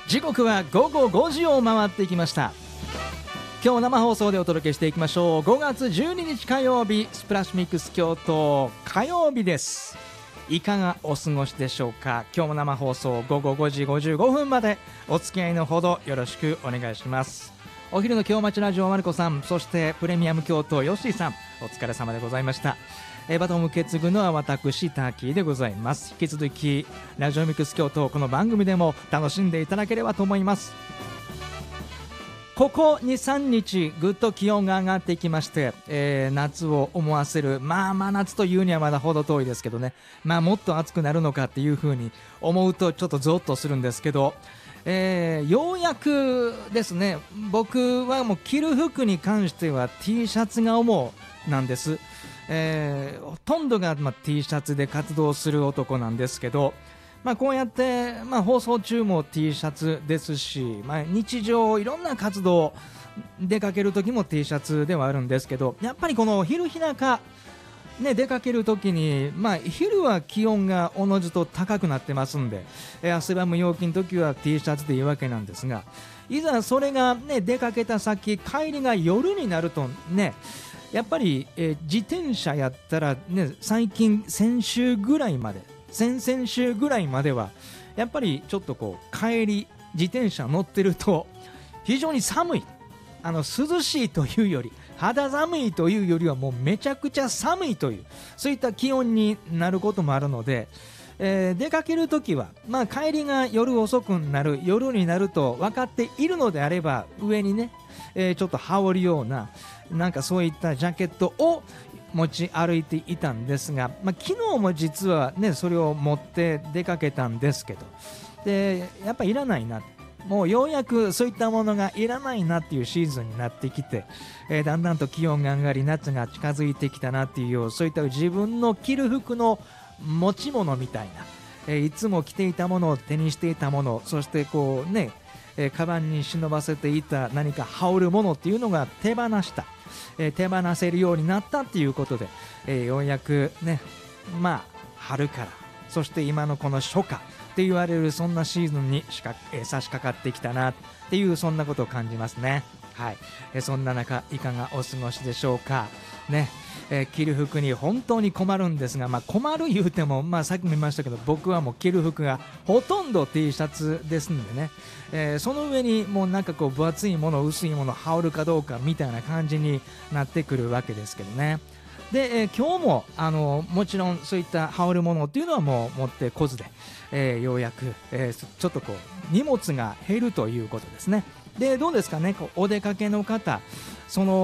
時刻は午後5時を回っていきました。今日生放送でお届けしていきましょう。5月12日火曜日、スプラッシュミックス京都火曜日です。いかがお過ごしでしょうか。今日も生放送午後5時55分までお付き合いのほどよろしくお願いします。お昼の京町ラジオマルコさん、そしてプレミアム京都ヨッシーさん、お疲れ様でございました。バトンを受け継ぐのは私ターキーでございます。引き続きラジオミックス京都、この番組でも楽しんでいただければと思います。ここ 2,3 日ぐっと気温が上がってきまして、夏を思わせる、真夏というにはまだほど遠いですけどね、もっと暑くなるのかっていう風に思うとちょっとゾッとするんですけど、ようやくですね、僕はもう着る服に関しては T シャツが主なんです。ほとんどが、T シャツで活動する男なんですけど、こうやって、放送中も T シャツですし、日常いろんな活動出かける時も T シャツではあるんですけど、やっぱりこの昼日中、出かける時に、昼は気温がおのずと高くなってますんで、汗ばむ陽気の時は T シャツでいいわけなんですが、いざそれが、出かけた先、帰りが夜になるとね、やっぱり、自転車やったら、最近先週ぐらいまで、先々週ぐらいまではやっぱりちょっとこう帰り自転車乗ってると非常に寒い、涼しいというより肌寒いというよりはもうめちゃくちゃ寒いという、そういった気温になることもあるので、出かけるときは、帰りが夜遅くなる、夜になると分かっているのであれば上にね、ちょっと羽織るようななんかそういったジャケットを持ち歩いていたんですが、昨日も実はねそれを持って出かけたんですけど、でやっぱいらないな、もうようやくそういったものがいらないなっていうシーズンになってきて、だんだんと気温が上がり夏が近づいてきたなっていうよう、そういった自分の着る服の持ち物みたいな、いつも着ていたものを手にしていたもの、そしてこうね、カバンに忍ばせていた何か羽織るものっていうのが手放した、手放せるようになったっていうことで、ようやくね、春からそして今のこの初夏って言われるそんなシーズンに差し掛かってきたなっていう、そんなことを感じますね。はい、そんな中いかがお過ごしでしょうかね。着る服に本当に困るんですが、困る言うても、さっきも言いましたけど、僕はもう着る服がほとんど T シャツですんでね、その上にもうなんかこう分厚いもの薄いもの羽織るかどうかみたいな感じになってくるわけですけどね。で、今日ももちろんそういった羽織るものっていうのはもう持ってこずで、ようやく、ちょっとこう荷物が減るということですね。でどうですかね、こうお出かけの方、その